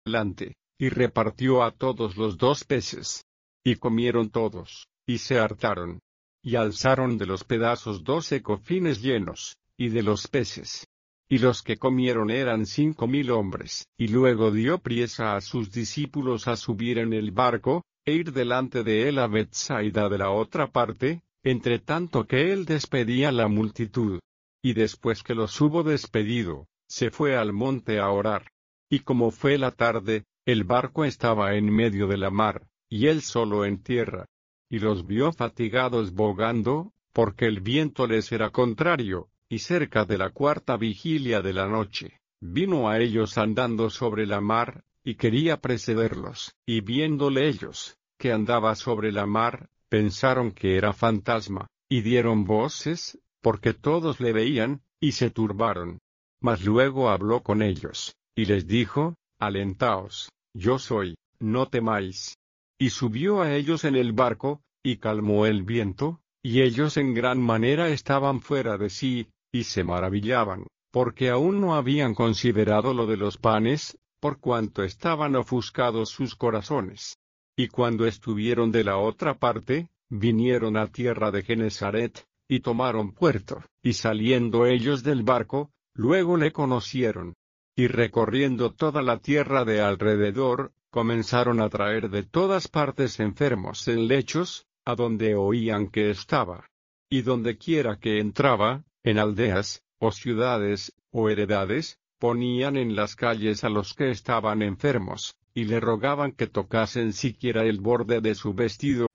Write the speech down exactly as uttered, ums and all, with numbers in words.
delante, y repartió a todos los dos peces. Y comieron todos, y se hartaron. Y alzaron de los pedazos doce cofines llenos, y de los peces. Y los que comieron eran cinco mil hombres. Y luego dio priesa a sus discípulos a subir en el barco, e ir delante de él a Betsaida de la otra parte, entre tanto que él despedía la multitud. Y después que los hubo despedido, se fue al monte a orar. Y como fue la tarde, el barco estaba en medio de la mar, y él solo en tierra. Y los vio fatigados bogando, porque el viento les era contrario, y cerca de la cuarta vigilia de la noche, vino a ellos andando sobre la mar, y quería precederlos. Y viéndole ellos, que andaba sobre la mar, pensaron que era fantasma, y dieron voces, porque todos le veían, y se turbaron. Mas luego habló con ellos, y les dijo: Alentaos, yo soy, no temáis. Y subió a ellos en el barco, y calmó el viento, y ellos en gran manera estaban fuera de sí, y se maravillaban, porque aún no habían considerado lo de los panes, por cuanto estaban ofuscados sus corazones. Y cuando estuvieron de la otra parte, vinieron a tierra de Genesaret, y tomaron puerto, y saliendo ellos del barco, luego le conocieron. Y recorriendo toda la tierra de alrededor, comenzaron a traer de todas partes enfermos en lechos, a donde oían que estaba. Y donde quiera que entraba, en aldeas, o ciudades, o heredades, ponían en las calles a los que estaban enfermos, y le rogaban que tocasen siquiera el borde de su vestido,